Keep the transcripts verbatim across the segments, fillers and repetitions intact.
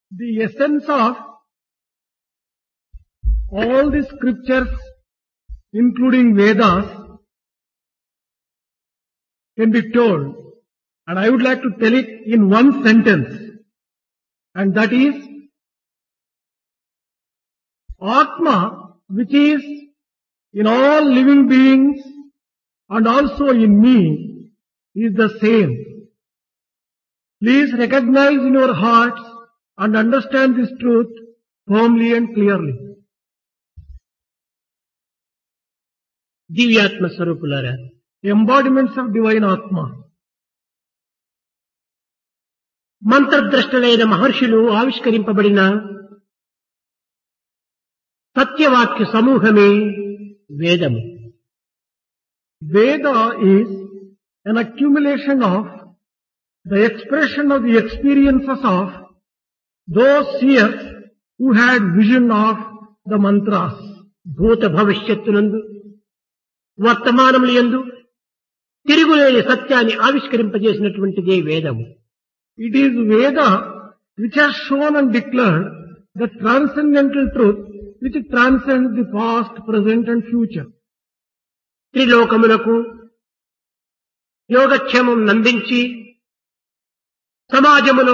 The essence of all the scriptures, including Vedas, can be told, and I would like to tell it in one sentence, and that is, Atma, which is in all living beings and also in me, is the same. Please recognize in your hearts and understand this truth firmly and clearly. దివ్యాత్మ స్వరూపులారా, Embodiments of divine Atma. మంత్రద్రష్టలైన మహర్షులు ఆవిష్కరింపబడిన సత్యవాక్య సమూహమే వేదము. Veda is an accumulation of the expression of the experiences of those seers who had vision of the mantras. భూత భవిష్యత్తునందు వర్తమానములు యందు తిరుగులేని సత్యాన్ని ఆవిష్కరింపజేసినటువంటిదే వేదము. It is Veda which has shown and declared the transcendental truth which transcends the past, present and future. త్రిలోకములకు యోగక్షేమం నందించి సమాజములో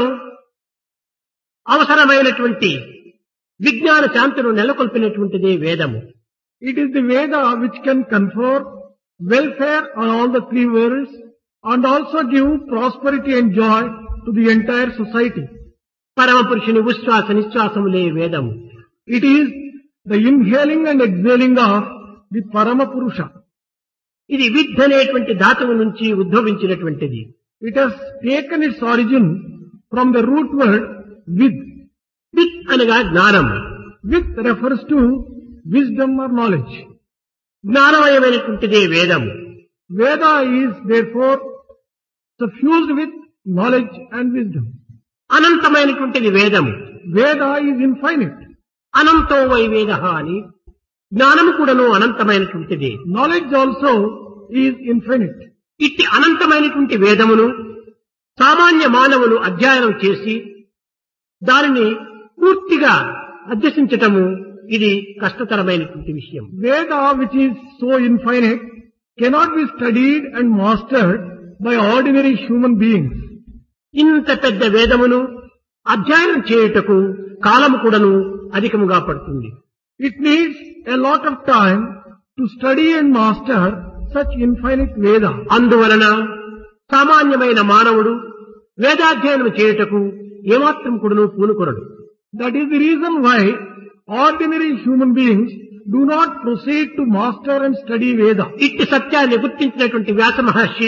అవసరమైనటువంటి విజ్ఞాన శాంతులు నెలకొల్పినటువంటిదే వేదము. It is the Veda which can confer welfare on all the three worlds and also give prosperity and joy to the entire society. పరమ పురుషుని ఉచ్ఛ్వాస నిశ్వాసములే వేదము. It is the inhaling and exhaling of the Parama Purusha. ఇది విద్ అనేటువంటి ధాతువు నుంచి ఉద్భవించినటువంటిది. It has taken its origin from the root word vid. With అనగా జ్ఞానం. With refers to wisdom or knowledge. జ్ఞానమయమైనటువంటిదే వేదము. Veda is therefore suffused with knowledge and wisdom. అనంతమైనటువంటిది వేదము. Veda is infinite. అనంతో why వేద అని జ్ఞానము కూడాను అనంతమైనటువంటిది. Knowledge also is infinite. ఇట్టి అనంతమైనటువంటి వేదమును సామాన్య మానవులు అధ్యయనం చేసి దానిని పూర్తిగా అభ్యసించటము ఇది కష్టతరమైనటువంటి విషయం. Veda, which is so infinite, cannot be studied and mastered by ordinary human beings. ఇంత పెద్ద వేదమును అధ్యయనం చేయుటకు కాలము కూడాను అధికముగా పడుతుంది. It needs a lot of time to study and master such infinite Veda. అందువలన సామాన్యమైన మానవుడు వేదాధ్యయనం చేయుటకు ఏమాత్రం కూడాను పూనుకొనడు. That is the reason why ordinary human beings do not proceed to master and study Veda. ఇట్టి సత్యాన్ని గుర్తించినటువంటి వ్యాస మహర్షి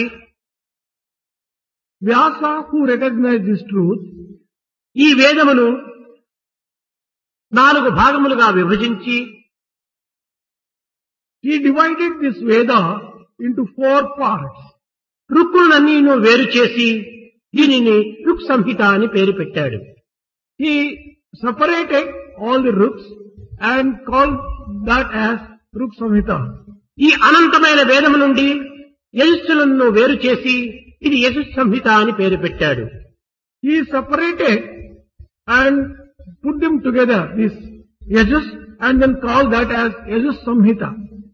Vyasa, who recognized this truth, ఈ వేదమును నాలుగు భాగములుగా విభజించి he divided this Veda into four parts. రుక్కులన్నీను వేరు చేసి దీనిని రుక్ సంహిత అని పేరు పెట్టాడు. He separated all the ruks and called that as Ruk Samhita. ఈ అనంతమైన వేదము నుండి యజస్సులను వేరు చేసి ఇది యజుస్ సంహిత అని పేరు పెట్టాడు. He separated and put them together, this Yajus, and then called that as Yajus Samhita.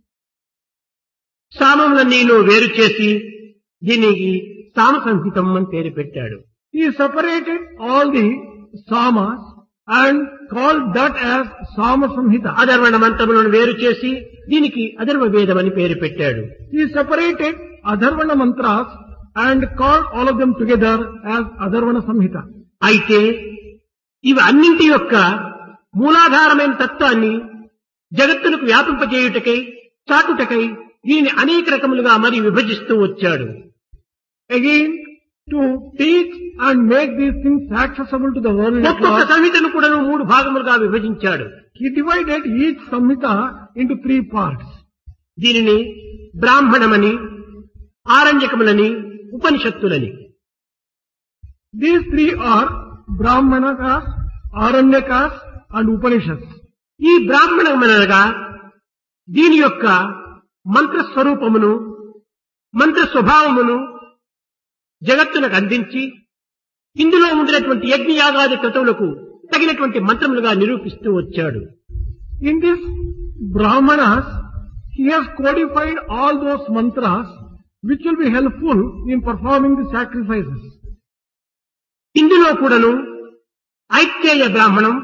సామములన్నీను వేరు చేసి దీనికి సామ సంహితం అని పేరు పెట్టాడు. He separated all the Samas and called that as Sama Samhita. అధర్వణ మంత్రములను వేరు చేసి దీనికి అధర్వ వేదం అని పేరు పెట్టాడు. He separated Adharvana Mantras and called all of them together as Adharvana Samhita. అయితే ఇవి అన్నింటి యొక్క మూలాధారమైన తత్వాన్ని జగత్తులకు వ్యాపింపజేయుటకై చాటుటకై దీనిని అనేక రకములుగా మరి విభజిస్తూ వచ్చాడు. Again, to teach and make these things accessible to the world at ఒక్కొక్క large, సంహితను కూడా మూడు భాగములుగా విభజించాడు. he divided each Samhita into three parts. దీనిని బ్రాహ్మణమని, ఆరణ్యకములని, ఉపనిషత్తులని. These three are Brahmanakas, Aranyakas and Upanishads. ఈ బ్రాహ్మణమనగా దీని యొక్క మంత్ర స్వరూపమును, మంత్ర స్వభావమును జగత్తునకు అందించి ఇందులో ఉండినటువంటి యజ్ఞయాగాది క్రతువులకు తగిన తగినటువంటి మంత్రములుగా నిరూపిస్తూ వచ్చాడు. In this Brahmanas, he has codified all those mantras which will be helpful in performing the sacrifices. ఇందులో కూడాను ఐత్రేయ బ్రాహ్మణం,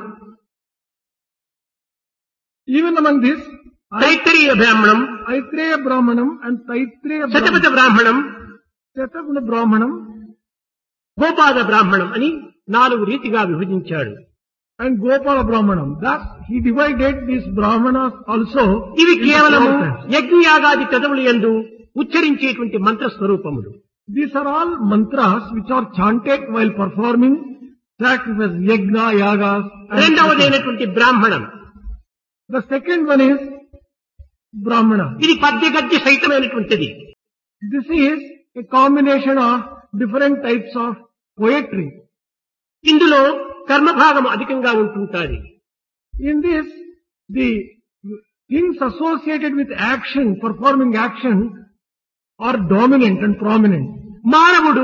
Even among this, తైత్తరీయ బ్రాహ్మణం, Aitreya Brahmanam and Taitreya Shatapatha Brahmanam, బ్రాహ్మణం, Shatapuna Brahmanam గోపాద బ్రాహ్మణం అని నాలుగు రీతిగా విభజించాడు. and Gopala Brahmanam. Thus, he divided these Brahmanas also ఇవి into కేవలము four types. యజ్ఞయాగాది పెదవులు యందు ఉచ్చరించేటువంటి మంత్ర స్వరూపములు. These are all mantras which are chanted while performing sacrifice, yajna, yagas. and sacrifice. రెండవదైనటువంటి బ్రాహ్మణం, The second one is Brahmana. ఇది పద్య గద్య సహితమైనటువంటిది. This is a combination of different types of poetry. ఇందులో కర్మభాగం అధికంగా ఉంటుంటాది. In this, the things associated with action, performing action, are dominant and prominent. మానవుడు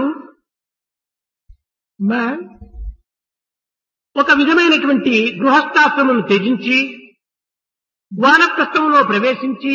Man, ఒక విధమైనటువంటి గృహస్థాశ్రమం త్యజించి వానప్రస్థంలో ప్రవేశించి,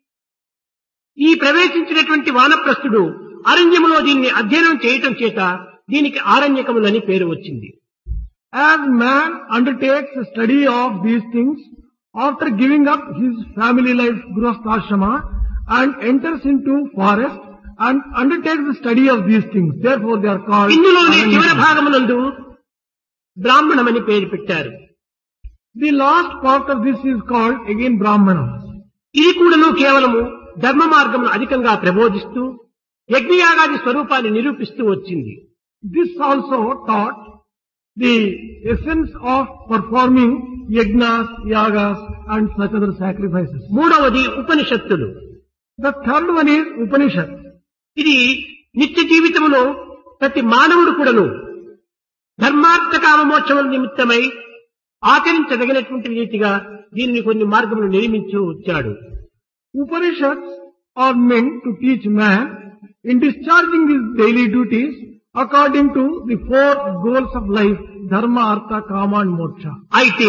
ఈ ప్రవేశించినటువంటి వానప్రస్థుడు అరణ్యములో దీన్ని అధ్యయనం చేయటం చేత దీనికి ఆరణ్యకములని పేరు వచ్చింది. as man undertakes the study of these things, after giving up his family life, grihasthashrama, and enters into forest and undertakes the study of these things, therefore they are called ఇందులోనే చివరి aranyakam. భాగమునందు బ్రాహ్మణమని పేరు పెట్టారు. The last part of this is called again Brahmana. ఇది కూడాను కేవలము ధర్మ మార్గమును అధికంగా ప్రబోధిస్తూ యజ్ఞయాగాది స్వరూపాన్ని నిరూపిస్తూ వచ్చింది. This also taught the essence of performing yajnas, yagas and such other sacrifices. మూడవది ఉపనిషత్తులు. The third one is Upanishad. ఇది నిత్య జీవితంలో ప్రతి మానవుడు కూడాను ధర్మార్థ కామ మోక్షముల నిమిత్తమై ఆచరించదగినటువంటి రీతిగా దీన్ని కొన్ని మార్గములు నిర్మించి వచ్చాడు. Upanishads are meant to teach man in discharging his daily duties according to the four goals of life, dharma, artha, kama and moksha. అయితే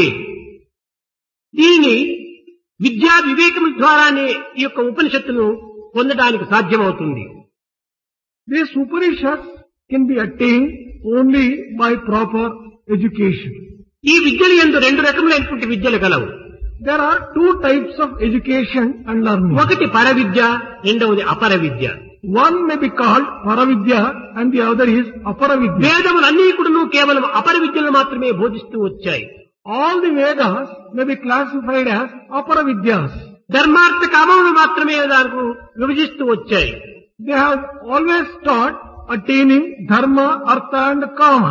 దీనిని విద్యా వివేకముల ద్వారానే ఈ యొక్క ఉపనిషత్తును పొందడానికి సాధ్యమవుతుంది. These Upanishads can be attained only by proper education. ఈ విద్యలు యందు రెండు రకములైనటువంటి విద్యలు గలవు. There are two types of education and learning. ఒకటి పర విద్య, రెండవది అపర విద్య. One may be called Paravidya and the other is Aparavidya. వేదములన్నీ కూడాను కేవలం అపర విద్యలు మాత్రమే బోధిస్తూ వచ్చాయి. All the Vedas may be classified as Aparavidyas. ధర్మార్థ కామములు మాత్రమే దానికి విభజిస్తూ వచ్చాయి. They have always taught attaining dharma, artha and kama.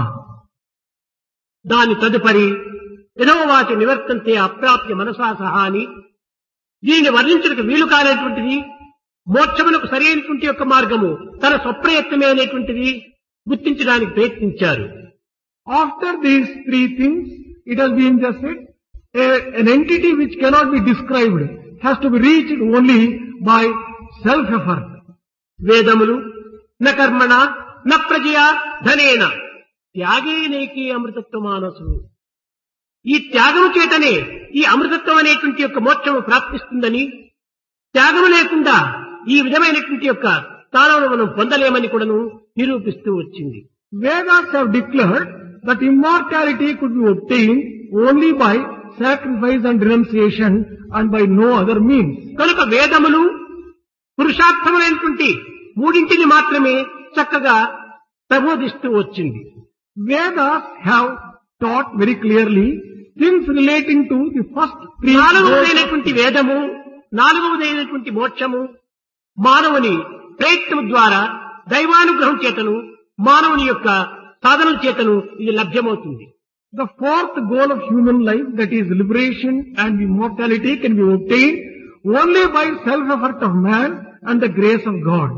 దాని తదుపరి యథోవాచ నివర్తంతే అప్రాప్య మనసా సహా అని దీనిని వర్ణించడానికి వీలు కానటువంటిది, మోక్షములకు సరైనటువంటి యొక్క మార్గము తన స్వప్రయత్నమే అనేటువంటిది గుర్తించడానికి ప్రయత్నించారు. After these three things, it has been just said, a, an entity which cannot be described has to be reached only by self-effort. వేదములు న కర్మణ న ప్రజయా ధనేన త్యాగేనేకి అమృతత్వ మానసు. ఈ త్యాగము చేతనే ఈ అమృతత్వం అనేటువంటి యొక్క మోక్షము ప్రాప్తిస్తుందని, త్యాగము లేకుండా ఈ విధమైనటువంటి యొక్క స్థానాలను మనం పొందలేమని కూడాను నిరూపిస్తూ వచ్చింది. Vedas have declared that immortality could be obtained only by sacrifice and renunciation and by no other means. కనుక వేదములు పురుషార్థములైనటువంటి మూడింటిని మాత్రమే చక్కగా ప్రబోధిస్తూ వచ్చింది. Vedas have taught very clearly things relating to the first three goals. నాలుగవదైనటువంటి వేదము, నాలుగవదైనటువంటి మోక్షము మానవుని ప్రయత్నం ద్వారా దైవానుగ్రహం చేతను మానవుని యొక్క సాధనల చేతను ఇది లభ్యమవుతుంది. The fourth goal of human life, that is liberation and immortality, can be obtained only by self-effort of man and the grace of God.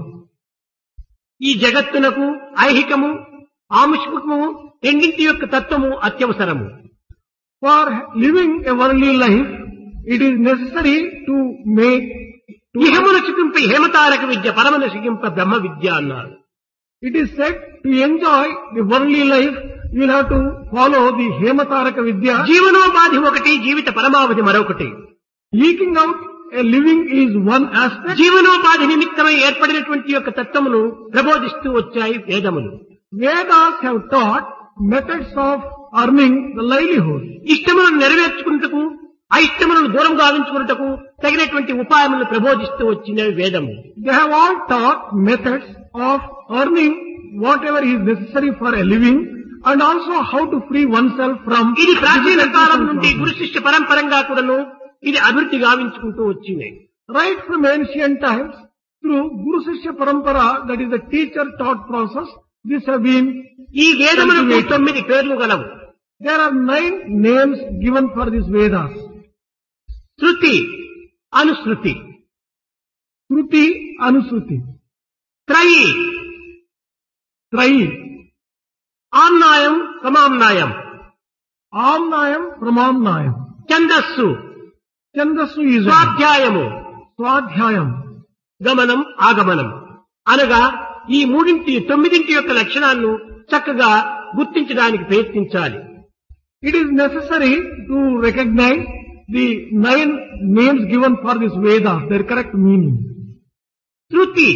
ఈ జగత్తునకు ఐహికము ఆముష్మికము రెండింటి యొక్క తత్వము అత్యవసరము. For living a worldly life, it is necessary to make ఇహమున చికింప హేమతారక విద్య, పరమన చికింప బ్రహ్మ విద్య అన్నారు. It is said to enjoy the worldly life, you will have to follow the Hemataraka Vidya. జీవనోపాధి ఒకటి, జీవిత పరమావధి మరొకటి. Eking out a living is one aspect. జీవనోపాధి నిమిత్తమై ఏర్పడినటువంటి యొక్క తత్వమును ప్రబోధిస్తూ వచ్చాయి వేదములు. Vedas have taught methods of earning the livelihood. ఇష్టములను నెరవేర్చుకున్నటకు, అయిష్టములను దూరం గావించుకున్నటకు తగినటువంటి ఉపాయములను ప్రబోధిస్తూ వచ్చిన వేదము. They have all taught methods of earning whatever is necessary for a living and also how to free oneself from. ఇది ప్రాచీన కాలం నుండి గురు శిష్య పరంపరంగా కూడాను ఇది అభివృద్ధి గావించుకుంటూ వచ్చింది. Right from ancient times, through Guru Shishya Parampara, that is the teacher-taught process, this have been. ఈ వేదములకు తొమ్మిది పేర్లు గలవు. There are nine names given for these Vedas. Shruti, అనుశృతి, Shruti, Anusruti, త్రయి, Trayi, ఆమ్నాయం, సమామ్నాయం, Amnayam, Pramamnayam, ఛందస్సు, Chandasu is one, స్వాధ్యాయము, Swadhyayam. గమనం, ఆగమనం అనగా ఈ మూడింటి తొమ్మిదింటి యొక్క లక్షణాలను చక్కగా గుర్తించడానికి ప్రయత్నించాలి. It is necessary to recognize the nine names given for this Vedas, their correct meaning. Shruti,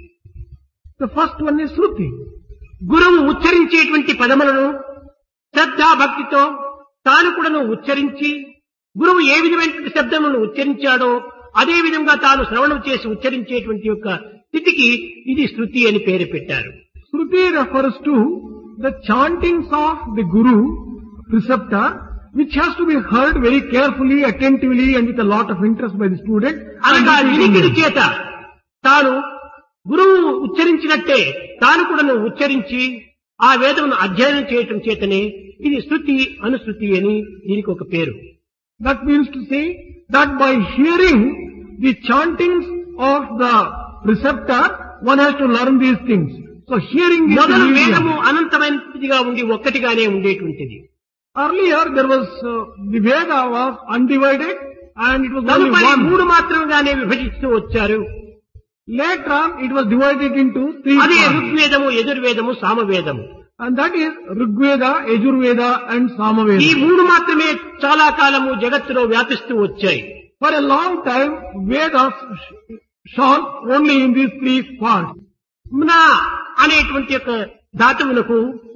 The first one is Shruti. గురువు ఉచ్చరించేటువంటి పదములను శ్రద్ధా భక్తితో తాను కూడాను ఉచ్చరించి, గురువు ఏ విధమైనటువంటి శబ్దములను ఉచ్చరించాడో అదే విధంగా తాను శ్రవణం చేసి ఉచ్చరించేటువంటి యొక్క స్థితికి ఇది శృతి అని పేరు పెట్టారు. Shruti refers to the chantings of the Guru, preceptor, which has to be heard very carefully, attentively and with a lot of interest by the student. అనగా వినికిడి చేత తాను గురువు ఉచ్చరించినట్టే తాను కూడాను ఉచ్చరించి ఆ వేదమును అధ్యయనం చేయటం చేతనే ఇది శృతి, అనుశృతి అని దీనికి ఒక పేరు. That means to say that by hearing the chantings of the preceptor, one has to learn these things. So hearing is మొదలు the medium. వేదము అనంతమైనదిగా ఉండి ఒక్కటిగానే ఉండేటువంటిది. Earlier there was, uh, the Veda was undivided and it was only తదుపరి one. మూడు మాత్రముగానే విభజిస్తూ వచ్చారు. Later on it was divided into three అదే parts. ఋగ్వేదము, యజుర్వేదము, సామవేదము. And that is Rigveda, Yajurveda and ఈ Samaveda. మూడు మాత్రమే చాలా కాలము జగత్తులో వ్యాపిస్తూ వచ్చాయి. For a long time Vedas shone only in these three parts. మ్నా అనేటువంటి యొక్క ధాతువులకు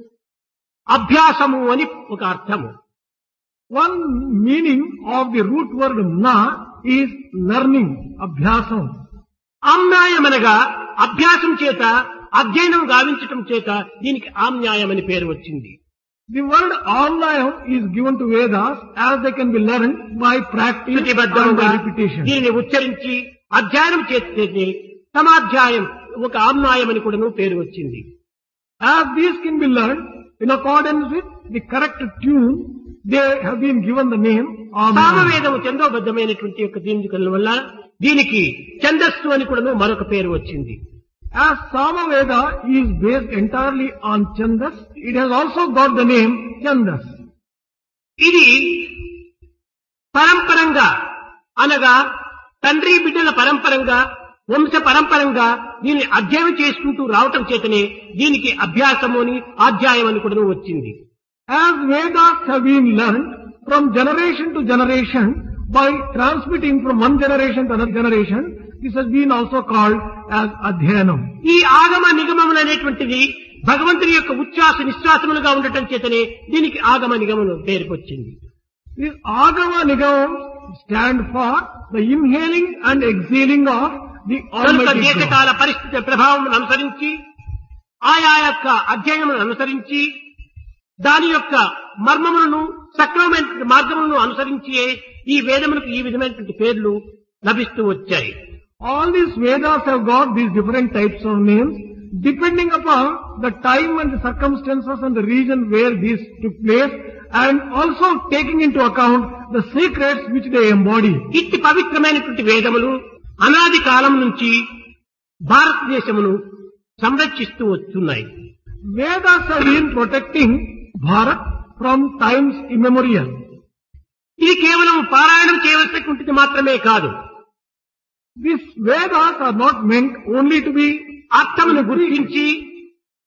అభ్యాసము అని ఒక అర్థము. One meaning of the root word na is learning, abhyasam. ఆమ్నాయమనగా అభ్యాసం చేత అధ్యయనం గావించటం చేత దీనికి ఆమ్నాయం అని పేరు వచ్చింది. The word amnayam is given to Vedas as they can be learned by practice and శృతిబద్ధముగా by repetition. దీనిని ఉచ్చరించి అధ్యయనం చేస్తే సమాధ్యాయం ఒక ఆమ్నాయం అని కూడా పేరు వచ్చింది. As these can be learned in accordance with the correct tune, they have been given the name amnayam. సామవేదము చందోబద్ధమైనటువంటి యొక్క దీని వల్ల దీనికి ఛందస్సు అని కూడా మరొక పేరు వచ్చింది. As Samaveda is based entirely on Chandas, it has also got the name Chandas. ఇది పరంపరంగా అనగా తండ్రి బిడ్డల పరంపరంగా వంశ పరంపరంగా దీన్ని అధ్యయనం చేసుకుంటూ రావటం చేతనే దీనికి అభ్యాసము అని అధ్యాయం అని కూడా వచ్చింది. As Vedas have been learned from generation to generation by transmitting from one generation to another generation, this has been also called as Adhyanam. ఈ ఆగమ నిగమములు అనేటువంటిది భగవంతుని యొక్క ఉచ్ఛ్వాస నిశ్వాసములుగా ఉండటం చేతనే దీనికి ఆగమ నిగమను పేరుకొచ్చింది. These Agama Nigamams stand for the inhaling and exhaling of the కనుక Almighty God. దేశకాల పరిస్థితి ప్రభావం అనుసరించి ఆయా యొక్క అధ్యయనములను అనుసరించి దాని యొక్క మర్మములను సక్రమమైన మార్గములను అనుసరించి ఈ వేదములకు ఈ విధమైనటువంటి పేర్లు లభిస్తూ వచ్చాయి. All these Vedas have got these different types of names depending upon the time and the circumstances and the region where these took place, and also taking into account the secrets which they embody. ఇట్టి పవిత్రమైనటువంటి వేదములు అనాది కాలం నుంచి భారతదేశమును సంరక్షిస్తూ వస్తున్నాయి. Vedas have been protecting Bharat from times immemorial. ఇది కేవలం పారాయణం చేయవలసినటువంటిది మాత్రమే కాదు. These Vedas are not meant only to be అర్థమును గుర్తించి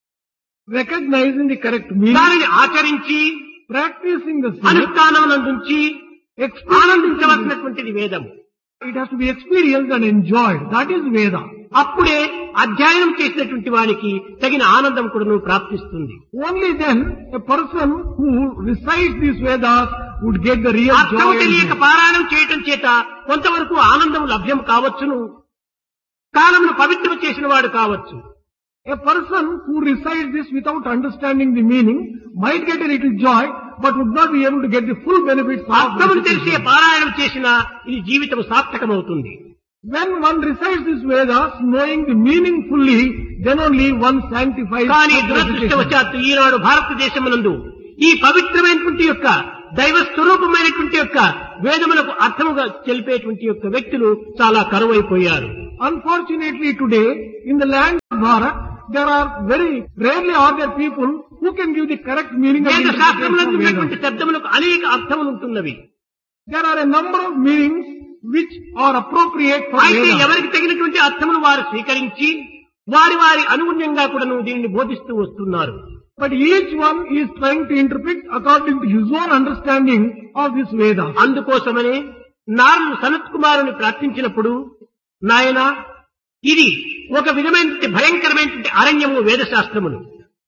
recognizing the correct meaning, దానిని ఆచరించి practicing the same, అనుష్ఠానం నందుంచి experiencing ఆనందించవలసినటువంటిది వేదము. it has to be experienced and enjoyed. That is Veda. అప్పుడే అధ్యయనం చేసినటువంటి వానికి తగిన ఆనందం కూడా ప్రాప్తిస్తుంది. Only then a person who recites these Vedas would get the real అర్థం joy. తెలియక పారాయణం చేయటం చేత కొంతవరకు ఆనందం లభ్యం కావచ్చును, కాలమును పవిత్రం చేసిన వాడు కావచ్చు. A person who recites this without understanding the meaning might get a little joy, but would not be able to get the full benefits of అర్థమును the తెలిసే recitation. పారాయణం చేసినా ఇది జీవితం సార్థకమవుతుంది. When one recites these Vedas, knowing the meaning fully, then only one sanctifies. కానీ the recitation. దురదృష్టవశాత్తు ఈనాడు భారతదేశమునందు ఈ పవిత్రమైనటువంటి యొక్క దైవ స్వరూపమైనటువంటి యొక్క వేదములకు అర్థముగా తెలిపేటువంటి యొక్క వ్యక్తులు చాలా కరువైపోయారు. Unfortunately today, in the land of Bharat, there are very rarely are there people who can give the correct meaning of the వేద interpretation శాస్త్రములందు of ఉన్నటువంటి Vedas. శబ్దములకు అనేక అర్థములు ఉంటున్నవి. There are a number of meanings which are appropriate for అయితే Vedas. ఎవరికి తగినటువంటి అర్థమును వారు స్వీకరించి వారి వారి అనుగుణ్యంగా కూడాను దీనిని బోధిస్తూ వస్తున్నారు. But each one is trying to interpret according to his own understanding of this Veda. అందుకోసమనే నారదుడు సనత్ కుమారుని ప్రార్థించినప్పుడు, నాయన ఇది ఒక విధమైనటువంటి భయంకరమైనటువంటి అరణ్యము వేద శాస్త్రములు.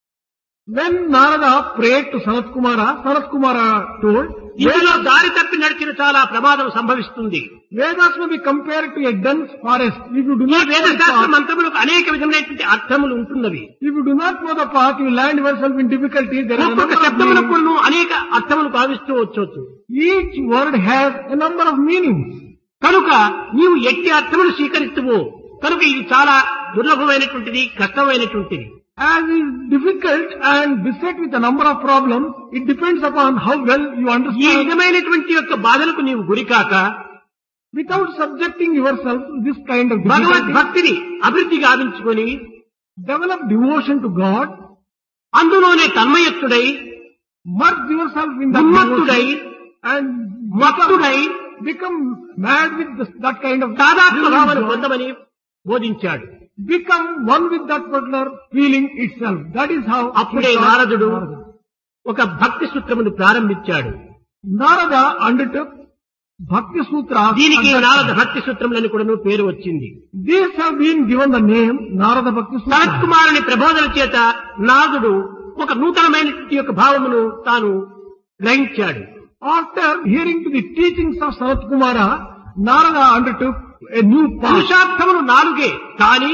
When Narada prayed to Sanat Kumara, Sanat Kumara told, ఇందులో దారి తప్పి నడిచిన చాలా ప్రమాదం సంభవిస్తుంది. Vedas may be compared to a dense forest. If you do ఈ not know వేద the శాస్త్ర path, మంత్రములకు అనేక విధమైనటువంటి అర్థములు ఉంటున్నవి. if you do not know the path, you land yourself in difficulty. There are a ఒక్కొక్క number of శబ్దములకు meanings. కూడాను అనేక అర్థములు భావిస్తూ వచ్చవచ్చు. Each word has a number of meanings. కనుక నీవు ఎట్టి అర్థములు స్వీకరిస్తువో కనుక ఇది చాలా దుర్లభమైనటువంటిది, కష్టమైనటువంటిది. As is difficult and beset with a number of problems, it depends upon how well you ఈ understand. విధమైనటువంటి యొక్క బాధలకు నీవు గురికాక Without subjecting yourself to this kind of భగవద్ difficulty, భక్తిని అభివృద్ధి గావించుకొని develop devotion to God, అందులోనే తన్మయత్తుడై merge yourself in that ఉన్మత్తుడై devotion and మత్తుడై become mad with this, that kind of తాదాత్మ భావన feeling. పొందమని బోధించాడు. Become one with that particular feeling itself. That is how అప్పుడే he taught నారదుడు Narada. ఒక భక్తి సూత్రమును ప్రారంభించాడు. Narada undertook Bhakti Sutras. దీనికి and Narada భక్తి సూత్రములని కూడా పేరు వచ్చింది. These have been given the name Narada Bhakti Sanath Sutras. కుమారుని ప్రబోధన చేత నారదుడు ఒక నూతనమైనటువంటి యొక్క భావమును తాను గ్రహించాడు. After hearing to the teachings of Sanat Kumara, Narada undertook a new path. పురుషార్థములు నాలుగే కానీ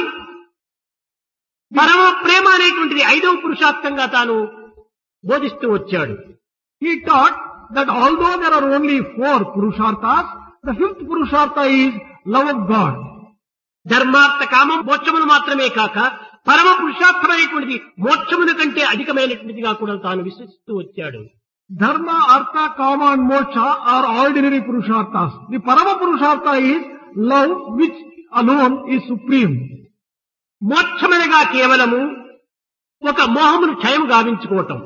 పరమ ప్రేమ అనేటువంటిది ఐదవ పురుషార్థంగా తాను బోధిస్తూ వచ్చాడు. He taught that although there are only four Purusharthas, the fifth Purushartha is love of God. ధర్మార్థ కామం మోక్షమును మాత్రమే కాక పరమ పురుషార్థమైనటువంటిది మోక్షముల కంటే అధికమైనటువంటిదిగా కూడా తాను విశ్వసిస్తూ వచ్చాడు. Dharma, Artha, Kama and Moksha are ordinary Purusharthas. The Parama Purushartha is love which alone is supreme. మోక్షమనగా కేవలము ఒక మోహమును క్షయం గావించుకోవటం.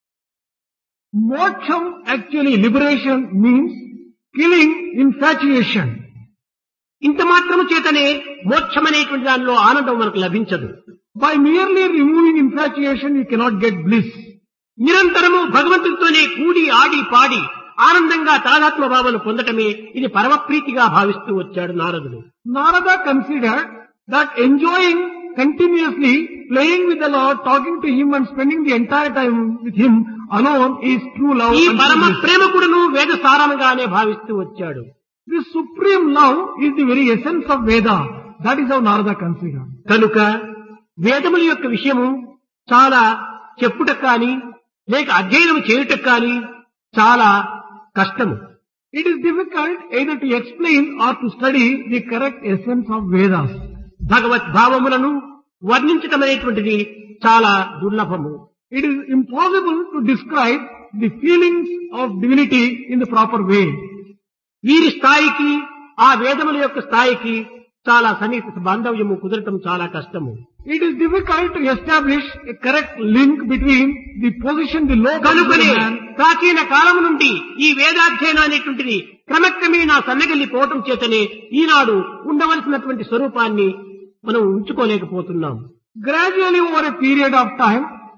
Moksham, actually liberation, means killing infatuation. ఇంత మాత్రము చేతనే మోక్షమనేటువంటి దానిలో ఆనందం మనకు లభించదు. By merely removing infatuation, you cannot get bliss. నిరంతరము భగవంతుడితోనే కూడి ఆడి పాడి ఆనందంగా తాదాత్మ భావన పొందటమే ఇది పరమప్రీతిగా భావిస్తూ వచ్చాడు నారదుడు. Narada considered that enjoying continuously, playing with the Lord, talking to Him and spending the entire time with Him alone is true love. ఈ and పరమ true bliss. ప్రేమ కూడాను వేద సారముగానే భావిస్తూ వచ్చాడు. This supreme love is the very essence of Veda. That is how Narada considered. కనుక వేదముల యొక్క విషయము చాలా చెప్పుట కానీ లేక అధ్యయనం చేయుట కానీ చాలా కష్టము. It is difficult either to explain or to study the correct essence of Vedas. భగవత్ భావములను వర్ణించటం అనేటువంటిది చాలా దుర్లభము. It is impossible to describe the feelings of divinity in the proper way. వీరి స్థాయికి ఆ వేదముల యొక్క స్థాయికి చాలా సన్నిహిత బాంధవ్యము కుదరటం చాలా కష్టము. It is difficult to establish a correct link between the position, the low కనుకనే position man. ప్రాచీన కాలము నుండి ఈ వేదాధ్యయనం అనేటువంటిది క్రమక్రమేణా సన్నగిల్లిపోవటం చేతనే ఈనాడు ఉండవలసినటువంటి స్వరూపాన్ని మనం ఉంచుకోలేకపోతున్నాం. Gradually over a period of time,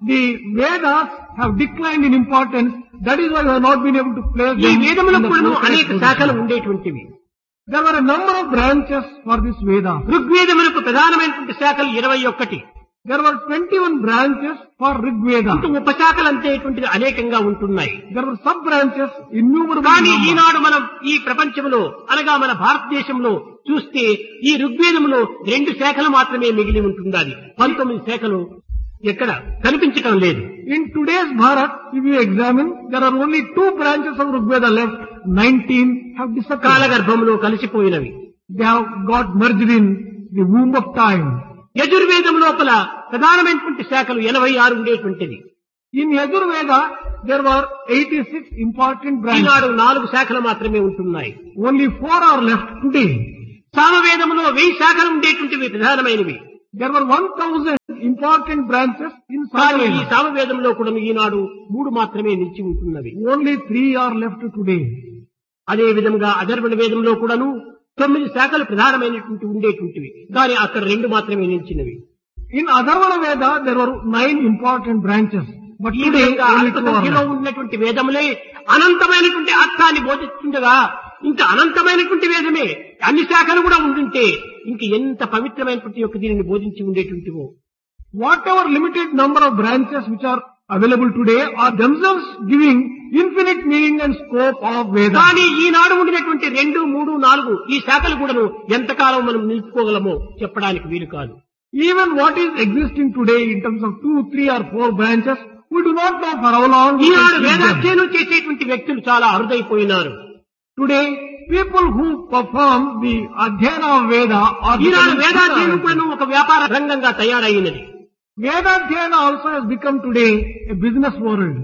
the Vedas have declined in importance. That is why we have not been able to place ఈ them in వేదములకు the కూడాను correct అనేక position. శాఖలు ఉండేటువంటివి. There were a number of branches for this Veda. ఋగ్వేదములకు ప్రధానమైనటువంటి శాఖలు ఇరవై ఒక్కటి. There were twenty-one branches for Rig Veda. ఇంకా ఉపశాఖలు అంతేటువంటివి అనేకంగా ఉంటున్నాయి. There were sub-branches innumerable. కానీ number. ఈనాడు మనం ఈ ప్రపంచంలో అనగా మన భారతదేశంలో చూస్తే ఈ ఋగ్వేదములో రెండు శాఖలు మాత్రమే మిగిలి ఉంటున్నది. పంతొమ్మిది శాఖలు ఎక్కడ కనిపించటం లేదు. In today's Bharat, if you examine, there are only two branches of Rig Veda left. nineteen have disappeared. కాలగర్భంలో కలిసిపోయినవి. They have got merged in the womb of time. యజుర్వేదం లోపల ప్రధానమైనటువంటి శాఖలు ఎనభై ఆరు ఉండేటువంటిది. In Yajurveda, there were eighty-six important branches. ఈనాడు నాలుగు శాఖలు మాత్రమే ఉంటున్నాయి. Only four are left today. సామవేదములో వెయ్యి శాఖలు ఉండేటువంటివి ప్రధానమైనవి. There were one thousand important branches in కానీ ఈ Samaveda. సామవేదంలో కూడా ఈనాడు మూడు మాత్రమే నిలిచి ఉంటున్నవి. Only three are left today. అదే విధంగా అధర్వణ వేదంలో కూడాను తొమ్మిది శాఖలు ప్రధానమైనటువంటి ఉండేటువంటివి. కానీ అక్కడ రెండు మాత్రమే నిలిచినవి. In Atharvana Veda, there were nine important branches. But ఈ today, విధంగా only అల్ప two are సంఖ్యలో left. ఉన్నటువంటి వేదములే అనంతమైనటువంటి అర్థాన్ని బోధిస్తుండగా ఇంకా అనంతమైనటువంటి వేదమే అన్ని శాఖలు కూడా ఉంటుంటే ఇంక ఎంత పవిత్రమైనటువంటి యొక్క దీనిని బోధించి ఉండేటువంటివో. Whatever limited number of branches which are available today are themselves giving infinite meaning and scope of Veda. కానీ ఈనాడు ఉండినటువంటి రెండు మూడు నాలుగు ఈ శాఖలు కూడాను ఎంతకాలం మనం నిలుపుకోగలమో చెప్పడానికి వీలు కాదు. Even what is existing today in terms of two, three or four branches, we do not know for how long we Eenadu can keep them. వేదాధ్యయనం చేసేటువంటి వ్యక్తులు చాలా అరుదైపోయినారు. Today, people who perform the Adhyayana of Veda are Eenadu becoming వేదాధ్యయనం super. కూడాను ఒక వ్యాపార రంగంగా తయారైనది. Vedadhyayana also has become today a business world.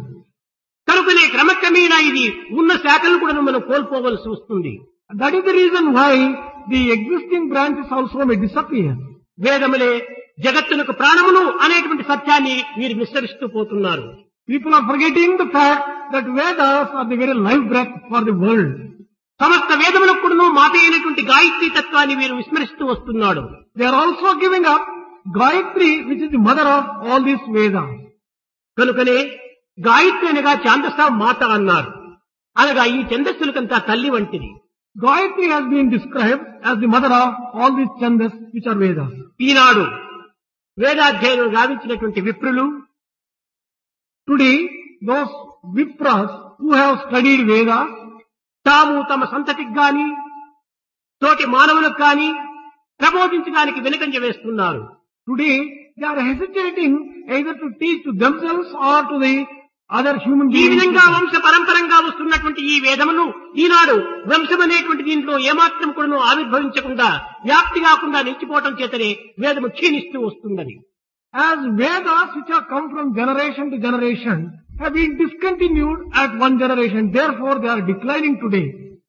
కనుకనే క్రమక్రమేణా ఇది ఉన్న శాఖలను కూడా మనం కోల్పోవలసి వస్తుంది. That is the reason why the existing branches also may disappear. వేదములే జగత్తునకు ప్రాణమును అనేటువంటి సత్యాన్ని వీరు విస్తరిస్తూ పోతున్నారు. People are forgetting the fact that Vedas are the very life breath for the world. సమస్త వేదములకు కూడాను మాత అయినటువంటి గాయత్రి తత్వాన్ని వీరు విస్మరిస్తూ వస్తున్నాడు. They are also giving up Gayatri, which is the mother of all these Vedas. కనుకనే గాయత్రి అనగా ఛాందస మాత అన్నారు. అనగా ఈ ఛందస్సులకంతా తల్లి వంటిది. Gayatri has been described as the mother of all these chandas which are Vedas. ఈనాడు వేదాధ్యయనం గావించినటువంటి విప్రులు Today, those Vipras who have studied Vedas, తాము తమ సంతతికి గాని తోటి మానవులకు గాని ప్రబోధించడానికి వెనుకంజ వేస్తున్నారు. today they are hesitating either to teach to themselves or to the other human ఈ beings. విధంగా వంశ పరంపరంగా వస్తున్నటువంటి ఈ వేదమును ఈనాడు వంశం అనేటువంటి దీంట్లో ఏమాత్రం కూడా ఆవిర్భవించకుండా వ్యాప్తి కాకుండా నిలిచిపోవటం చేతనే వేదము క్షీణిస్తూ వస్తున్నది. As Vedas which have come from generation to generation have been discontinued at one generation, therefore they are declining today.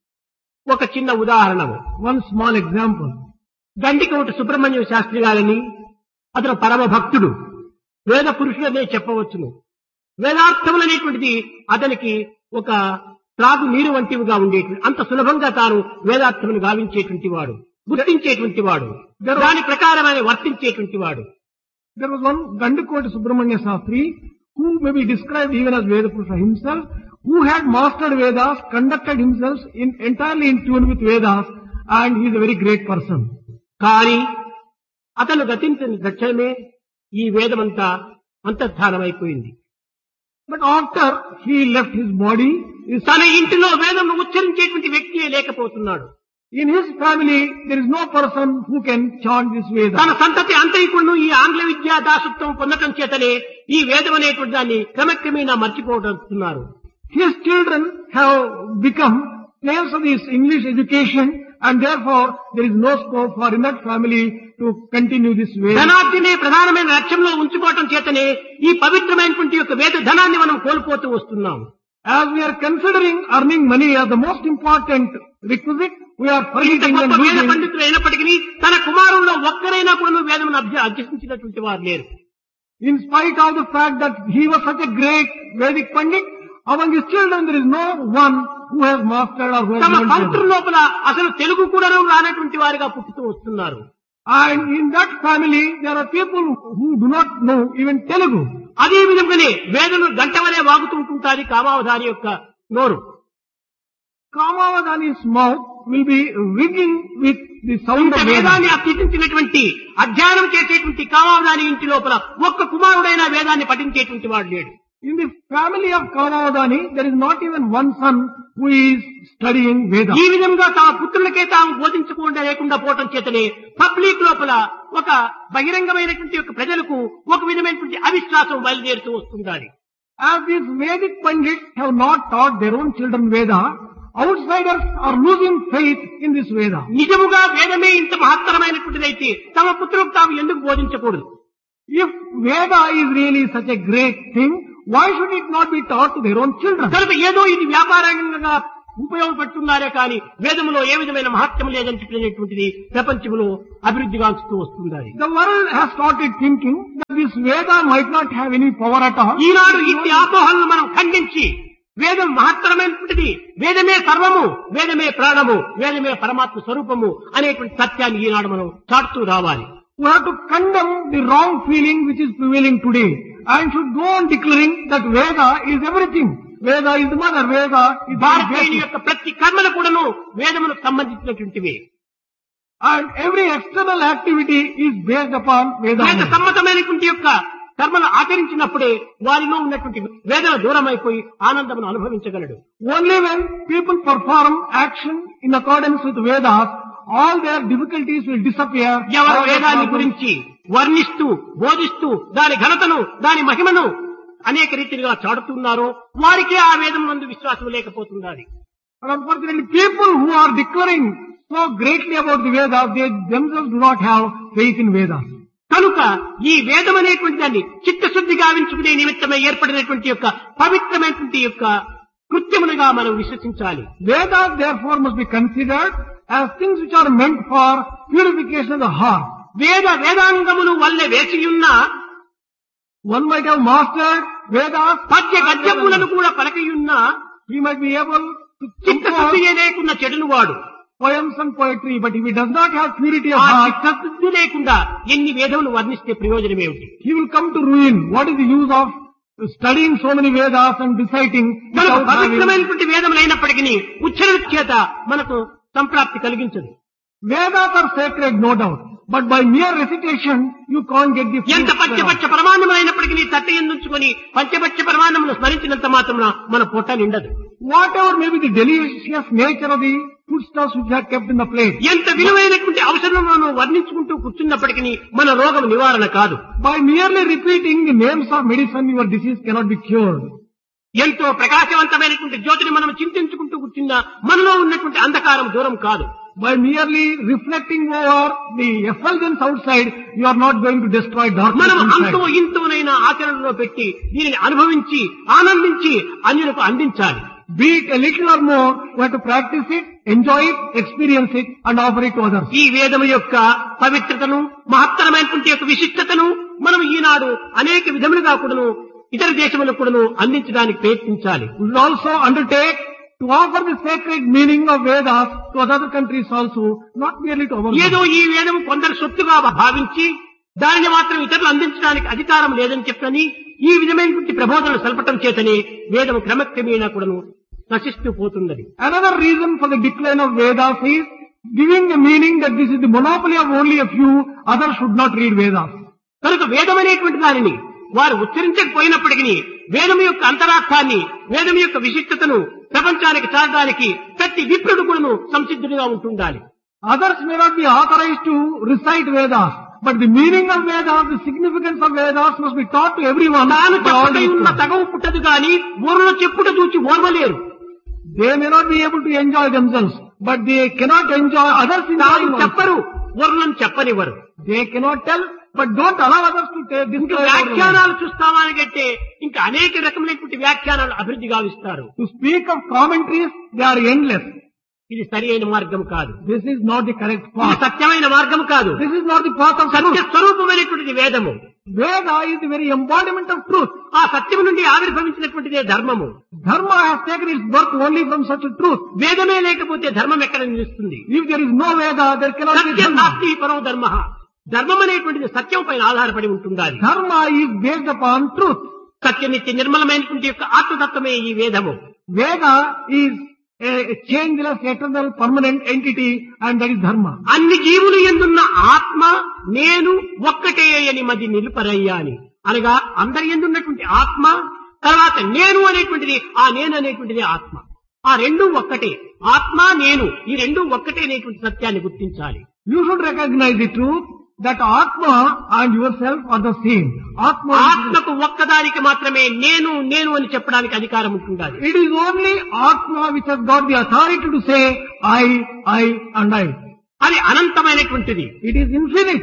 ఒక చిన్న ఉదాహరణము, One small example. గండికోటి Subrahmanya Sastry గారిని, అతను పరమ భక్తుడు, వేద పురుషుడనే చెప్పవచ్చును. వేదార్థములనేటువంటిది అతనికి ఒక త్రాగు నీరు వంటివిగా ఉండేటువంటి అంత సులభంగా తాను వేదార్థమును గావించేటువంటి వాడు, గుర్తించేటువంటి వాడు, దాని ప్రకారమైన వర్తించేటువంటి వాడు. There was one Gandikoti Subramanya Shastri who may be described even as Vedapurusha himself, who had mastered Vedas, conducted himself in entirely in tune with Vedas, and he is a very great person. కానీ అతను గతించిన దక్షిణమే ఈ వేదమంతా అంతర్ధానమైపోయింది. But after he left his body, his తన ఇంటిలో వేదం ఉచ్చరించేటువంటి వ్యక్తియే లేకపోతున్నాడు. in his family, there is no person who can chant this Veda. తన సంతతి అంతైకుడు ఈ ఆంగ్ల విద్యా దాసత్వం పొందటం చేతనే ఈ వేదం అనేటువంటి దాన్ని క్రమక్రమేణా మర్చిపోతున్నారు. His children have become slaves of this English education, and therefore there is no scope for in that family to continue this Veda. ధనార్జనే ప్రధానమైన లక్ష్యంలో ఉంచుకోవటం చేతనే ఈ పవిత్రమైనటువంటి యొక్క వేద ధనాన్ని మనం కోల్పోతూ వస్తున్నాం. As we are considering earning money as the most important requisite, we are ఇంత forgetting గొప్ప and వేద losing. పండితులు అయినప్పటికీ తన కుమారుల్లో ఒక్కరైనా కూడా వేదమును అభ్య- అభ్యసించినటువంటి వారు లేరు. In spite of the fact that he was such a great Vedic Pandit, among his children there is no one who has mastered or who has తమ learned పంతుల Veda. లోపల అసలు తెలుగు కూడా రానటువంటి వారిగా పుట్టుతూ వస్తున్నారు. And in that family there are people who do not know even Telugu. అదే విధంగానే వేదము గంట వలె వాగుతుంటుంటాది కామావధాని యొక్క నోరు. Kamavadani's mouth will be ringing with the sound ఇంత of Veda. వేదాన్ని అభ్యసించినటువంటి అధ్యయనం చేసేటువంటి కామావధాని ఇంటి లోపల ఒక్క కుమారుడైన వేదాన్ని పఠించేటువంటి వాడు లేడు. In the family of Kamavadani, there is not even one son who is studying Veda. ఈ విధంగా తమ పుత్రులకే తాము బోధించకుండా లేకుండా పోవటం చేతనే పబ్లిక్ లోపల ఒక బహిరంగమైనటువంటి ఒక ప్రజలకు ఒక విధమైనటువంటి అవిశ్వాసం బయలుదేరుతూ వస్తుండాలి. As these Vedic Pandits have not taught their own children Veda, outsiders are losing faith in this Veda. నిజముగా వేదమే ఇంత మహత్తరమైనటువంటిదైతే తమ పుత్రులకు తాము ఎందుకు బోధించకూడదు? If Veda is really such a great thing, why should it not be taught to their own children? కనుక ఏదో ఇది వ్యాపారంగా ఉపయోగపడుతున్నారే కానీ వేదములో ఏ విధమైన మహత్యం లేదని చెప్పినటువంటిది ప్రపంచంలో అభివృద్ధిగాంచుతూ వస్తుంది. The world has started thinking that this Veda might not have any power at all. ఈనాడు ఇట్టి అపోహలను మనం ఖండించి వేదం మహత్తరమైనటువంటిది, వేదమే సర్వము, వేదమే ప్రాణము, వేదమే పరమాత్మ స్వరూపము అనేటువంటి సత్యాన్ని ఈనాడు మనం చాటుతూ రావాలి. We have to condemn the wrong feeling which is prevailing today and should go on declaring that Veda is everything. Veda is the mother, Veda is the భారతీయుని basic. యొక్క ప్రతి కర్మలు కూడాను వేదములకు సంబంధించినటువంటివి. And every external activity is based upon Veda. వేద సమ్మతమైనటువంటి యొక్క కర్మలు ఆచరించినప్పుడే వారిలో ఉన్నటువంటి వేదన దూరం అయిపోయి ఆనందమును అనుభవించగలడు. Only when people perform action in accordance with Vedas, all their difficulties will disappear. ఎవరు All their వేదాన్ని problems- గురించి వర్ణిస్తూ బోధిస్తూ దాని ఘనతను దాని మహిమను అనేక రీతిగా చాటుతున్నారో వారికే ఆ వేదం నందు విశ్వాసం లేకపోతున్నది. But unfortunately, people who are declaring so greatly about the Vedas, they themselves do not have faith in Vedas. కనుక ఈ వేదం అనేటువంటి దాన్ని చిత్తశుద్ధి గావించుకునే నిమిత్తమై ఏర్పడినటువంటి యొక్క పవిత్రమైనటువంటి యొక్క కృత్యములుగా మనం విశ్వసించాలి. Vedas therefore must be considered as things which are meant for purification of the heart. వేద వేదాంగములు వల్లే వేసియున్న One might have mastered Vedas, పద్య గద్యములను కూడా పలకయున్న he might be able to చిత్తశుద్ధి compose లేకున్న చెడును వాడు. poems and poetry, but if he does not have purity of ఆ heart, చిత్తశుద్ధి లేకుండా ఎన్ని వేదములు వర్ణిస్తే ప్రయోజనం ఏమిటి? he will come to ruin. What is the use of studying so many Vedas and reciting కనుక without having... పవిత్రమైనటువంటి వేదములు అయినప్పటికీ ఉచ్చరణ చేత మనకు సంప్రాప్తి కలిగించదు. Vedas are sacred, no doubt, but by mere recitation, you can't get the ఎంత fruits పంచపక్ష thereof. ప్రమాణములు అయినప్పటికీ తట్టి ఎందుకుని పంచపక్ష ప్రమాణములు స్మరించినంత మాత్రం మన పొట్ట నిండదు. Whatever may be the delicious nature of the foodstuffs which are kept in the plate, ఎంత విలువైనటువంటి అవసరములను వర్ణించుకుంటూ కూర్చున్నప్పటికీ మన రోగం నివారణ కాదు. by merely repeating the names of medicine, your disease cannot be cured. ఎంతో ప్రకాశవంతమైనటువంటి జ్యోతిని మనం చింతించుకుంటూ కూర్చున్నా మనలో ఉన్నటువంటి అంధకారం దూరం కాదు. By merely reflecting over the effulgence outside, you are not going to destroy darkness మనం అంతో inside. ఇంతోనైనా ఆచరణలో పెట్టి దీనిని అనుభవించి ఆనందించి అన్యులకు అందించాలి. Be it a little or more, we have to practice it, enjoy it, experience it, and offer it to others. ఈ వేదము యొక్క పవిత్రతను మహత్తరమైనటువంటి యొక్క విశిష్టతను మనం ఈనాడు అనేక విధములుగా కూడాను ఇతర దేశములకు కూడాను అందించడానికి ప్రయత్నించాలి. We will also undertake to offer the sacred meaning of Vedas to other countries also, not merely to our ఏదో own. ఈ వేదం కొందరు సొత్తుగా భావించి దానిని మాత్రం ఇతరులు అందించడానికి అధికారం లేదని చెప్పని ఈ విధమైనటువంటి ప్రబోధనలు సల్పటం చేతనే వేదం క్రమక్రమేణా కూడాను నశిస్తూ పోతున్నది. Another reason for the decline of Vedas is giving the meaning that this is the monopoly of only a few, others should not read Vedas. కనుక వేదం అనేటువంటి దానిని వారు ఉచ్చరించకపోయినప్పటికీ వేదం యొక్క అంతరార్థాన్ని వేదం యొక్క విశిష్టతను ప్రపంచానికి చాటడానికి ప్రతి విప్రుడు కూడాను సంసిద్ధుడిగా ఉంటుండాలి. Others may not be authorized to recite Vedas, but the meaning of Vedas, the significance of Vedas must be taught to everyone. తాను by all చెప్పుటై ఉన్న people. తగవు పుట్టదు గాని ఊరిలో చెప్పుట చూచి ఓర్వలేరు. They may not be able to enjoy themselves, but they cannot enjoy others in తాను time. చెప్పరు, ఊర్లను చెప్పనివ్వరు. They cannot tell, but don't allow others to take this. ఇంకా వ్యాఖ్యానాలు చూస్తామని కంటే ఇంకా అనేక రకములైనటువంటి వ్యాఖ్యానాలు అభివృద్ధి గావిస్తారు. To speak of commentaries, they are endless. ఇది సరి అయిన మార్గం కాదు. This is not the correct ఇది path. సత్యమైన మార్గం కాదు. This is not the path of Satya truth. స్వరూపమైనటువంటిది వేదము. Veda is the very embodiment of truth. ఆ సత్యము నుండి ఆవిర్భవించినటువంటిదే ధర్మము. Dharma has taken its birth only from such a truth. వేదమే లేకపోతే ధర్మం ఎక్కడ నిలుస్తుంది? If there is no Veda, there cannot be Satyam Dharma. నాస్తి పరో ధర్మ. ధర్మం అనేటువంటిది సత్యం పైన ఆధారపడి ఉంటుండాలి. Dharma is based upon truth. సత్యనిత్య నిర్మలమైనటువంటి యొక్క ఆత్మతత్వమే ఈ వేదము. Veda is a changeless, eternal, permanent entity, and that is Dharma. అన్ని జీవులు ఎందున్న ఆత్మ నేను ఒక్కటే అని మది నిలుపరయ్యా అని అనగా అందరి ఎందున్నటువంటి ఆత్మ తర్వాత నేను అనేటువంటిది ఆ నేను అనేటువంటిది ఆత్మ. ఆ రెండు ఒక్కటే. ఆత్మ నేను ఈ రెండు ఒక్కటే అనేటువంటి సత్యాన్ని గుర్తించాలి. You should recognize the truth that Atma and yourself are the same. Atma ఆత్మకు ఒక్కదానికి మాత్రమే నేను నేను అని చెప్పడానికి అధికారం ఉంటుండాలి. It is only Atma which has got the authority to say I, I and I. అది అనంతమైనటువంటిది. It is infinite.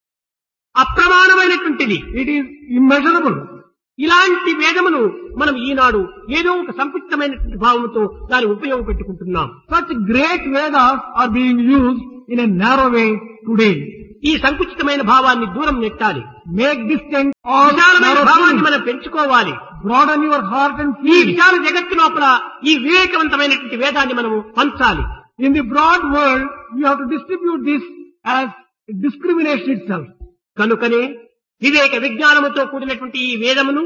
అప్రమాణమైనటువంటిది. It is immeasurable. ఇలాంటి వేదమును మనం ఈనాడు ఏదో ఒక సంకుచితమైనటువంటి భావంతో దాన్ని ఉపయోగపెట్టుకుంటున్నాం. Such great Vedas are being used in a narrow way today. ఈ సంకుచితమైన భావాన్ని దూరం నెట్టాలి. Make distant all విశాలమైన narrow భావాన్ని things. మనం పెంచుకోవాలి. Broaden your heart and ఈ feel. విశాల జగత్తు లోపల ఈ వివేకవంతమైనటువంటి వేదాన్ని మనము పంచాలి. In the broad world, you have to distribute this as discrimination itself. కనుకనే వివేక విజ్ఞానముతో కూడినటువంటి ఈ వేదమును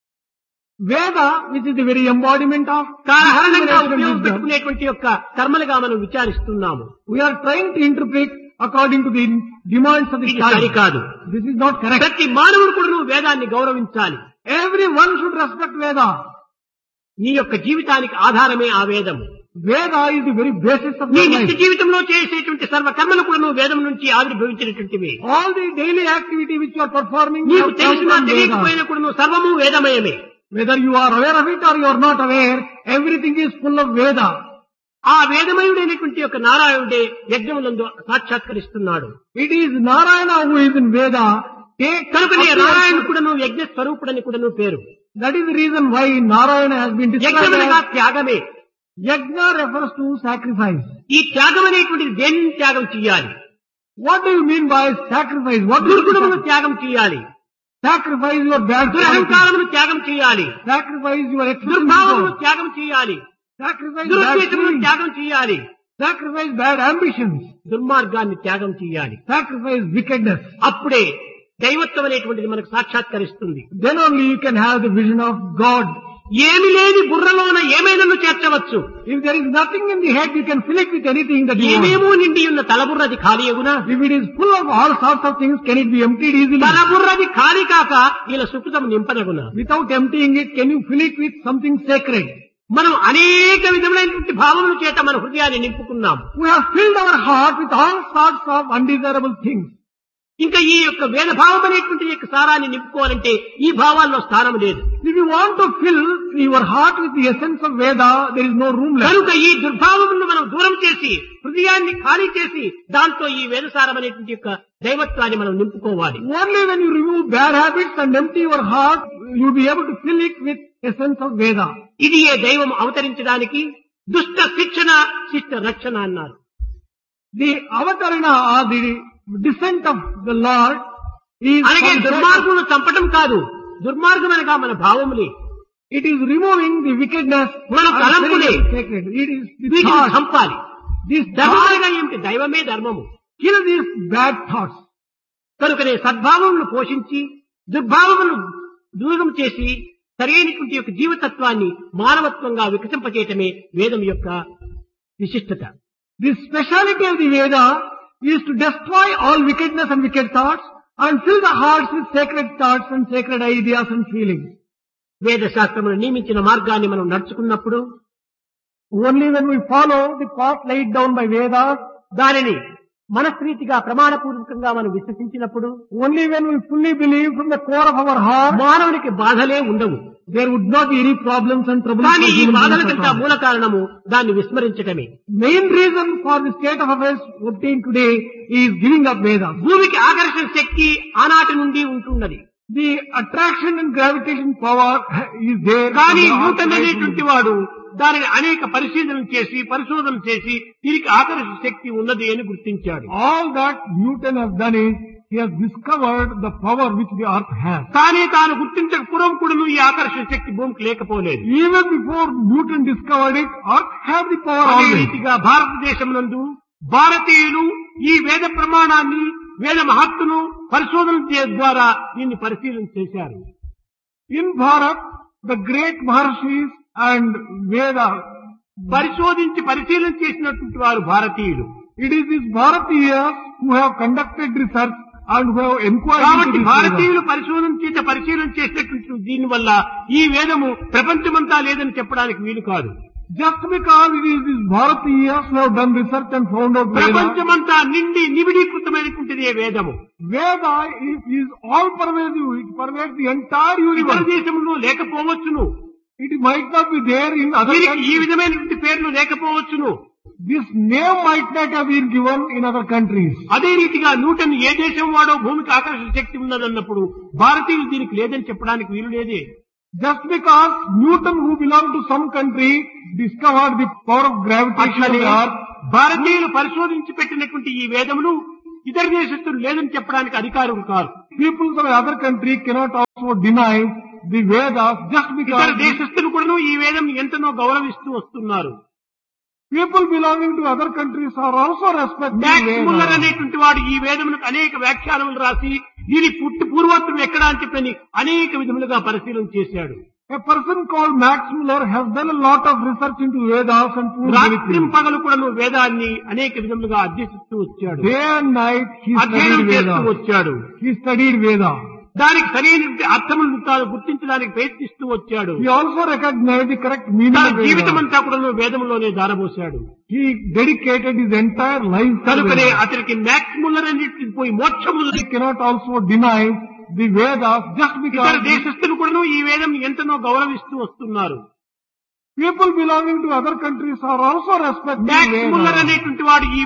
Veda, which is the very embodiment of కారణంగా discrimination and wisdom, ఉపయోగపెట్టుకునేటువంటి యొక్క కర్మలుగా మనం విచారిస్తున్నాము. we are trying to interpret according to the demands of the ఇది time. సరికాదు. This is not correct. ప్రతి మానవుడు కూడా నువ్వు వేదాన్ని గౌరవించాలి. Everyone should respect Veda. నీ యొక్క జీవితానికి ఆధారమే ఆ వేదము. Veda is the very basis of నీ your నిత్య life. జీవితంలో చేసేటువంటి సర్వ కర్మలు కూడా నువ్వు వేదం నుంచి ఆవిర్భవించినటువంటివి. All the daily activity which you are performing, you నీకు have come తెలిసినా from తెలియకపోయినా Veda. కూడా నువ్వు సర్వము వేదమయమే. Whether you are aware of it or you are not aware, everything is full of Veda. ఆ వేదమయుడైనటువంటి యొక్క నారాయణుడే యజ్ఞములందు సాక్షాత్కరిస్తున్నాడు. It is Narayana who is in Veda. Take కనుకనే up your- నారాయణుడు కూడా నువ్వు యజ్ఞ స్వరూపుడని కూడా నువ్వు పేరు. That is the reason why Narayana has been described యజ్ఞమనగా as త్యాగమే. Yajna refers to sacrifice. ఈ త్యాగం అనేటువంటిది దేన్ని త్యాగం చేయాలి? What do you mean by sacrifice? What do you దుర్గుణమును mean? త్యాగం చేయాలి. Sacrifice your bad qualities. దురహంకారమును త్యాగం చేయాలి. Sacrifice your దుర్భావమును excessive. త్యాగం చేయాలి. Sacrifice bad దురుద్దేశమును feelings. త్యాగం చేయాలి. Sacrifice bad ambitions. దుర్మార్గాన్ని త్యాగం చేయాలి. Sacrifice wickedness. అప్పుడే దైవత్వం అనేటువంటిది మనకు సాక్షాత్కరిస్తుంది. Then only you can have the vision of God. ఏమి లేని బుర్రలోన ఏమైనా చేర్చవచ్చు. If there is nothing in the head, you can fill it with anything that you want. ఏమేమో నిండి ఉన్న తలబుర్రది ఖాళీ అగునా? If it is full of all sorts of things, can it be emptied easily? తలబుర్రది ఖాళీ కాక ఇలా సుకృతం నింపనగునా? Without emptying it, can you fill it with something sacred? మనం అనేక విధములైనటువంటి భావముల చేత మన హృదయాన్ని నింపుకున్నాం. We have filled our heart with all sorts of undesirable things. ఇంకా ఈ యొక్క వేదభావం అనేటువంటి యొక్క సారాన్ని నింపుకోవాలంటే ఈ భావాల్లో స్థానం లేదు. If you want to fill your heart with the essence of Veda, there is no room left. కనుక ఈ దుర్భావములను మనం దూరం చేసి హృదయాన్ని ఖాళీ చేసి దాంతో ఈ వేదసారం అనేటువంటి యొక్క దైవత్వాన్ని మనం నింపుకోవాలి. Only when you remove bad habits and empty your heart, you will be able to fill it with essence of Veda. ఇది ఏ దైవం అవతరించడానికి దుష్ట శిక్షణ శిష్ట రక్షణ అన్నారు. The avatarana or the descent of the Lord is అలాగే from the- దుర్మార్గులను చంపటం కాదు. దుర్మార్గం అనగా మన భావములే. it is removing the wickedness. మన and తలంపులే. very sacred. It is the వీటిని thought. చంపాలి. This ధర్మం thought, అనగా ఏమిటి? దైవమే ధర్మము. kill these bad thoughts. కనుకనే సద్భావములను పోషించి దుర్భావములను దూరం చేసి సరైనటువంటి యొక్క జీవతత్వాన్ని మానవత్వంగా వికసింపచేయటమే వేదం యొక్క విశిష్టత. The speciality of the Veda is to destroy all wickedness and wicked thoughts and fill the hearts with sacred thoughts and sacred ideas and feelings. వేద శాస్త్రమును నియమించిన మార్గాన్ని మనం నడుచుకున్నప్పుడు Only when we follow the path laid down by Vedas, దానిని మనస్రీతిగా ప్రమాణపూర్వకంగా మనం విశ్వసించినప్పుడు only when we fully believe from the core of our heart, మానవునికి బాధలే ఉండవు. there would not be any problems and troubles. కానీ for ఈ human బాధల beings at కంటే all. మూల కారణము దాన్ని విస్మరించటమే. Main reason for the state of affairs obtained today is giving up Vedas. భూమికి ఆకర్షణ శక్తి ఆనాటి నుండి ఉంటున్నది. The attraction and gravitation power is there. కానీ from the న్యూటన్ outside. అనేటువంటి వాడు దానిని అనేక పరిశీలనలు చేసి పరిశోధన చేసి దీనికి ఆకర్షణ శక్తి ఉన్నది అని గుర్తించాడు. All that Newton has done is he has discovered the power which the earth has. కానీ తాను గుర్తించక పూర్వం కూడా ఈ ఆకర్షణ శక్తి భూమికి లేకపోలేదు. Even before Newton discovered it, earth had the power అదే always. రీతిగా భారతదేశం నందు భారతీయులు ఈ వేద ప్రమాణాన్ని వేద మహత్తును పరిశోధన చే- ద్వారా దీన్ని పరిశీలన చేశారు. In Bharat, the great Maharshis and Veda, పరిశోధించి పరిశీలన చేసినటువంటి వారు భారతీయులు. it is these Bharatiyas who have conducted research and who have inquired కాబట్టి into this Veda. భారతీయులు పరిశోధన చేత పరిశీలన చేసినటువంటి దీని వల్ల ఈ వేదము ప్రపంచమంతా లేదని చెప్పడానికి వీలు కాదు. Just because it is these Bharatiyas who have done research and found out Veda, ప్రపంచమంతా నిండి నివిడీకృతమైనటువంటిది ఏ వేదము. Veda is, is all pervasive. It pervades the entire ఇతర universe. దేశంలో లేకపోవచ్చును, It might not be there in other దీనికి ఈ countries. విధమైనటువంటి పేర్లు లేకపోవచ్చును. This name might not have been given in other countries. అదే రీతిగా న్యూటన్ ఏ దేశం వాడో భూమికి ఆకర్షణ శక్తి ఉన్నదన్నప్పుడు భారతీయులు దీనికి లేదని చెప్పడానికి వీలు లేదే. Just because Newton, who belonged to some country, discovered the power of gravitation of అట్లనే the earth, భారతీయులు పరిశోధించి పెట్టినటువంటి ఈ వేదములు ఇతర దేశస్తులు లేదని చెప్పడానికి అధికారం కాదు. people of other country cannot also deny the Vedas just ఇతర because దేశస్తులు కూడా ఈ వేదం ఎంతనో గౌరవిస్తూ వస్తున్నారు. people belonging to other countries are also respecting max Muller Vedas. అనేటువంటి వాడు ఈ వేదములకు అనేక వ్యాఖ్యానములు రాసి దీని పుట్టి పూర్వత్వం ఎక్కడా అని చెప్పని అనేక విధములుగా పరిశీలన చేశాడు. A person called Max Muller has done a lot of research into Vedas and proved many రాత్రి things. పగలు కూడా వేదాన్ని అనేక విధములుగా అధ్యసిస్తూ వచ్చాడు, Day and night he అధ్యయనం studied చేస్తూ Veda. వచ్చాడు. He studied Veda. దానికి సరైన అర్థములను తాను గుర్తించడానికి ప్రయత్నిస్తూ వచ్చాడు. He also recognized the correct meaning తన of జీవితం Veda. అంతా కూడా వేదంలోనే దారబోశాడు. He dedicated his entire life to కనుకనే Veda. అతనికి మ్యాక్స్ ముల్లర్ అనేది పోయి మోక్షము He cannot also deny the Vedas just ఇతర because దేశస్తులు కూడా ఈ వేదం ఎంతనో గౌరవిస్తూ వస్తున్నారు. people belonging to other countries are also respecting max Muller Vedas. అనేటువంటి వాడు ఈ